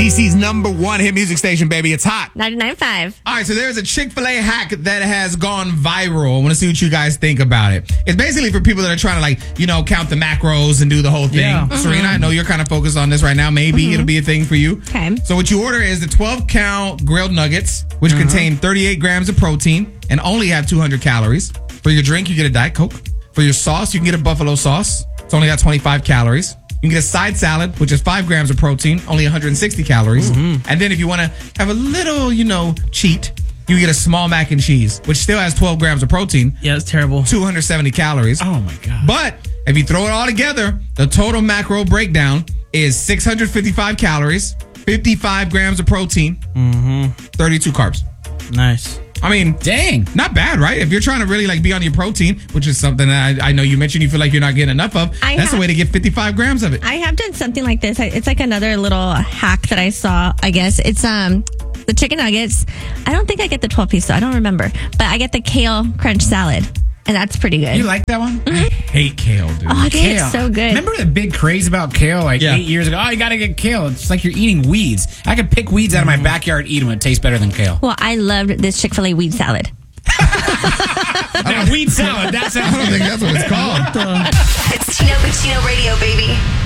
DC's #1 hit music station, baby. It's hot. 99.5. All right, so there's a Chick-fil-A hack that has gone viral. I want to see what you guys think about it. It's basically for people that are trying to, count the macros and do the whole thing. Yeah. Serena, I know you're kind of focused on this right now. Maybe it'll be a thing for you. Okay. So what you order is the 12-count grilled nuggets, which contain 38 grams of protein and only have 200 calories. For your drink, you get a Diet Coke. For your sauce, you can get a buffalo sauce. It's only got 25 calories. You can get a side salad, which is 5 grams of protein, only 160 calories. And then if you want to have a little, cheat, you get a small mac and cheese, which still has 12 grams of protein. Yeah, it's terrible. 270 calories. Oh, my God. But if you throw it all together, the total macro breakdown is 655 calories, 55 grams of protein, 32 carbs. Nice. I mean, Dang. not bad, right? If you're trying to really be on your protein, which is something that I know you mentioned you feel like you're not getting enough of, that's the way to get 55 grams of it. I have done something like this. It's like another little hack that I saw, I guess. It's the chicken nuggets. I don't think I get the 12-piece, though. I don't remember. But I get the kale crunch salad. And that's pretty good. You like that one? I hate kale, dude. Oh, I think Kale. it's so good. Remember the big craze about kale 8 years ago? Oh, you got to get kale. It's like you're eating weeds. I could pick weeds out of my backyard, eat them. It tastes better than kale. Well, I loved this Chick-fil-A weed salad. Now, weed salad. That's I don't think that's what it's called. It's Chino Cucino Radio, baby.